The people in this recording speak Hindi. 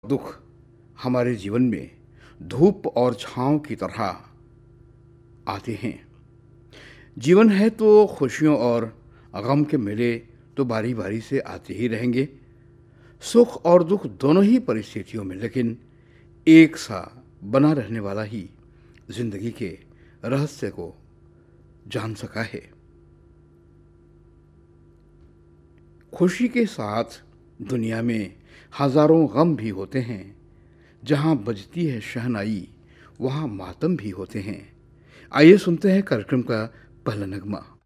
दुख हमारे जीवन में धूप और छाँव की तरह आते हैं। जीवन है तो खुशियों और गम के मेले तो बारी-बारी से आते ही रहेंगे। सुख और दुख दोनों ही परिस्थितियों में, लेकिन एक सा बना रहने वाला ही ज़िंदगी के रहस्य को जान सका है। खुशी के साथ दुनिया में हज़ारों गम भी होते हैं। जहाँ बजती है शहनाई, वहाँ मातम भी होते हैं। आइए सुनते हैं कार्यक्रम का पहला नगमा।